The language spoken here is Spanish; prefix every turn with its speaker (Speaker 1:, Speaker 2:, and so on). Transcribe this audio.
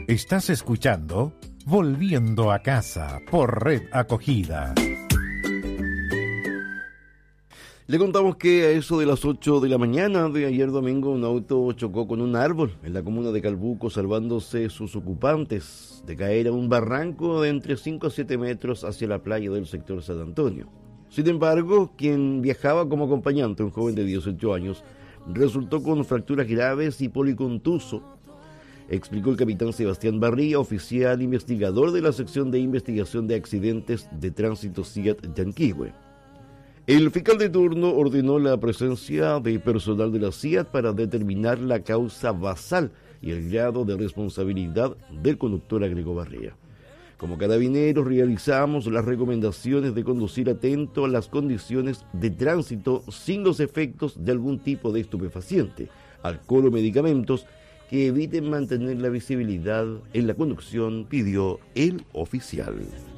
Speaker 1: Estás escuchando Volviendo a Casa por Red Acogida.
Speaker 2: Le contamos que a eso de las 8 de la mañana de ayer domingo un auto chocó con un árbol en la comuna de Calbuco, salvándose sus ocupantes de caer a un barranco de entre 5 a 7 metros hacia la playa del sector San Antonio. Sin embargo, quien viajaba como acompañante, un joven de 18 años, resultó con fracturas graves y policontuso, explicó el capitán Sebastián Barría, oficial investigador de la sección de investigación de accidentes de tránsito SIAT Yanquihue. El fiscal de turno ordenó la presencia de personal de la SIAT para determinar la causa basal y el grado de responsabilidad del conductor, agregó Barría. Como carabineros realizamos las recomendaciones de conducir atento a las condiciones de tránsito sin los efectos de algún tipo de estupefaciente, alcohol o medicamentos que eviten mantener la visibilidad en la conducción, pidió el oficial.